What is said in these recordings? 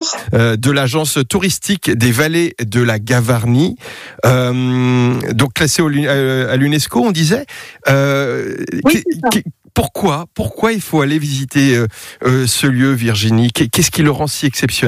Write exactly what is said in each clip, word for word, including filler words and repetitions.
Euh, de l'agence touristique des vallées de la Gavarnie, euh, donc classée au, à l'UNESCO, on disait. Euh, oui, qu- pourquoi, pourquoi il faut aller visiter euh, euh, ce lieu, Virginie ? Qu'est-ce qui le rend si exceptionnel ?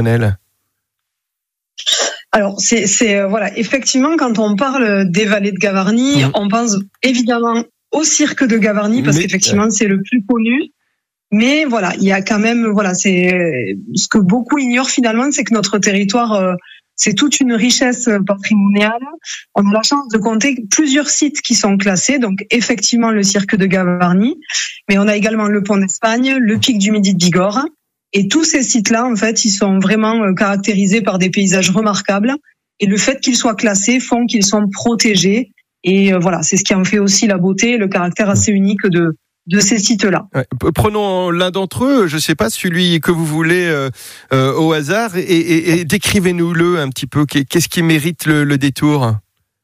Alors, c'est, c'est euh, voilà, effectivement, quand on parle des vallées de Gavarnie, mmh. on pense évidemment au cirque de Gavarnie parce Mais, qu'effectivement, euh... c'est le plus connu. Mais voilà, il y a quand même, voilà, c'est ce que beaucoup ignorent finalement, c'est que notre territoire, euh, c'est toute une richesse patrimoniale. On a la chance de compter plusieurs sites qui sont classés, donc effectivement le cirque de Gavarnie, mais on a également le pont d'Espagne, le pic du Midi de Bigorre. Et tous ces sites-là, en fait, ils sont vraiment caractérisés par des paysages remarquables. Et le fait qu'ils soient classés font qu'ils sont protégés. Et voilà, c'est ce qui en fait aussi la beauté, le caractère assez unique de de ces sites-là. Ouais. Prenons l'un d'entre eux, je ne sais pas, celui que vous voulez euh, euh, au hasard, et, et, et décrivez-nous-le un petit peu. Qu'est-ce qui mérite le, le détour ?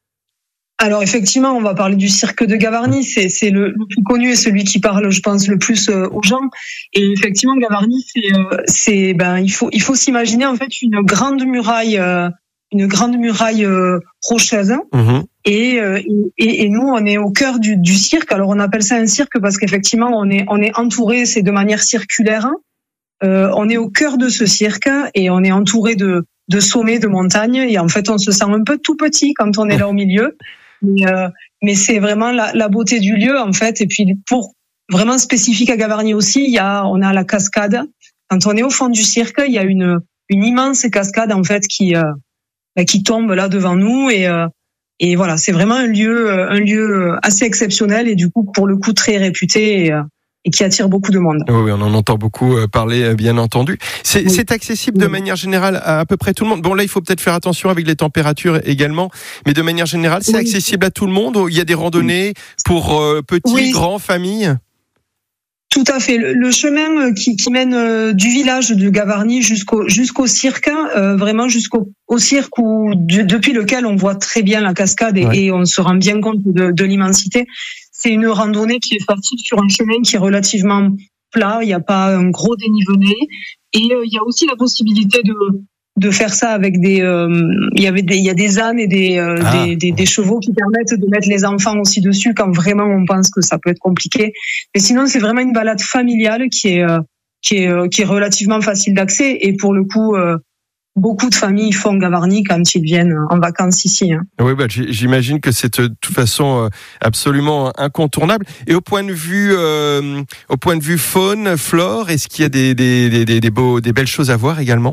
Alors effectivement, on va parler du cirque de Gavarnie, c'est, c'est le, le plus connu et celui qui parle, je pense, le plus euh, aux gens. Et effectivement, Gavarnie, c'est, euh, c'est, ben, il faut, il faut s'imaginer en fait une grande muraille, euh, une grande muraille euh, rocheuse. Mmh. Et, euh, et, et nous, on est au cœur du, du cirque. Alors, on appelle ça un cirque parce qu'effectivement, on est, on est entouré, c'est de manière circulaire. Euh, on est au cœur de ce cirque et on est entouré de, de sommets, de montagnes. Et en fait, on se sent un peu tout petit quand on est là au milieu. Mais, euh, mais c'est vraiment la, la beauté du lieu, en fait. Et puis, pour vraiment spécifique à Gavarnie aussi, il y a, on a la cascade. Quand on est au fond du cirque, il y a une, une immense cascade, en fait, qui, euh, qui tombe là devant nous. Et, euh, et voilà, c'est vraiment un lieu, un lieu assez exceptionnel et du coup, pour le coup, très réputé et, et qui attire beaucoup de monde. Oui, on en entend beaucoup parler, bien entendu. C'est, oui. c'est accessible de oui. manière générale à à peu près tout le monde. Bon, là, il faut peut-être faire attention avec les températures également, mais de manière générale, c'est oui. accessible à tout le monde. Il y a des randonnées pour euh, petits, oui. grands, familles. Tout à fait. Le, le chemin qui, qui mène euh, du village de Gavarnie jusqu'au jusqu'au cirque, euh, vraiment jusqu'au au cirque où de, depuis lequel on voit très bien la cascade et, ouais. et on se rend bien compte de, de l'immensité. C'est une randonnée qui est facile sur un chemin qui est relativement plat. Il n'y a pas un gros dénivelé et euh, il y a aussi la possibilité de de faire ça avec des euh, il y avait des il y a des ânes et des, euh, ah. des des des chevaux qui permettent de mettre les enfants aussi dessus quand vraiment on pense que ça peut être compliqué. Mais sinon c'est vraiment une balade familiale qui est euh, qui est euh, qui est relativement facile d'accès et pour le coup euh, beaucoup de familles font Gavarnie quand ils viennent en vacances ici. Hein. Oui, bah, j'imagine que c'est de toute façon absolument incontournable. Et au point de vue, euh, au point de vue faune, flore, est-ce qu'il y a des des des des beaux des belles choses à voir également ?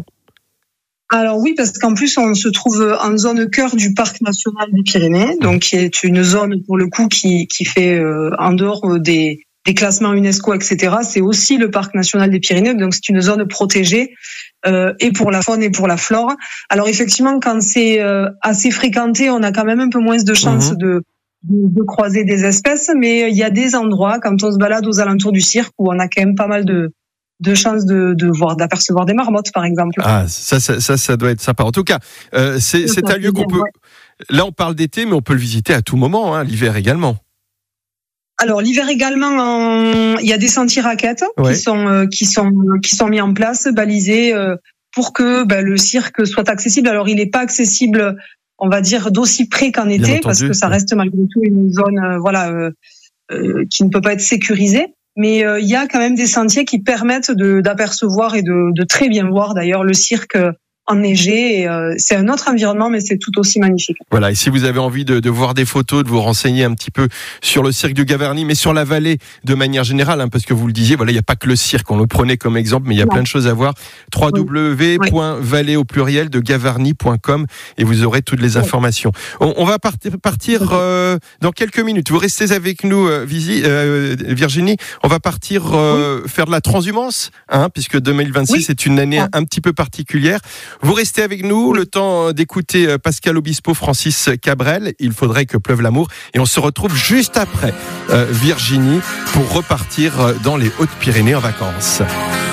Alors oui, parce qu'en plus, on se trouve en zone cœur du parc national des Pyrénées, donc qui est une zone, pour le coup, qui, qui fait, euh, en dehors des, des classements UNESCO, et cetera, c'est aussi le parc national des Pyrénées, donc c'est une zone protégée, euh, et pour la faune et pour la flore. Alors effectivement, quand c'est euh, assez fréquenté, on a quand même un peu moins de chances mmh. de, de, de croiser des espèces, mais il y a des endroits, quand on se balade aux alentours du cirque, où on a quand même pas mal de de chances de, de voir, d'apercevoir des marmottes, par exemple. Ah, ça, ça, ça, ça doit être sympa. En tout cas, euh, c'est, c'est un lieu qu'on peut. Là, on parle d'été, mais on peut le visiter à tout moment, hein, l'hiver également. Alors l'hiver également, en... il y a des sentiers raquettes ouais. qui sont euh, qui sont qui sont mis en place, balisés euh, pour que ben, le cirque soit accessible. Alors il n'est pas accessible, on va dire, d'aussi près qu'en été, entendu, parce que ça reste malgré tout une zone, euh, voilà, euh, euh, qui ne peut pas être sécurisée. Mais il euh, y a quand même des sentiers qui permettent de, d'apercevoir et de, de très bien voir d'ailleurs le cirque enneigé. Et, euh, c'est un autre environnement, mais c'est tout aussi magnifique. Voilà, et si vous avez envie de, de voir des photos, de vous renseigner un petit peu sur le cirque de Gavarnie, mais sur la vallée de manière générale, hein, parce que vous le disiez, voilà, il n'y a pas que le cirque, on le prenait comme exemple, mais il y a non. plein de choses à voir. w w w point vallée au pluriel de gavarnie point com et vous aurez toutes les informations. On, on va partir, partir euh, dans quelques minutes. Vous restez avec nous, euh, Visi, euh, Virginie. On va partir euh, oui. faire de la transhumance, hein, puisque deux mille vingt-six oui. c'est une année un petit peu particulière. Vous restez avec nous, le temps d'écouter Pascal Obispo, Francis Cabrel, Il faudrait que pleuve l'amour. Et on se retrouve juste après euh, Virginie pour repartir dans les Hautes-Pyrénées en vacances.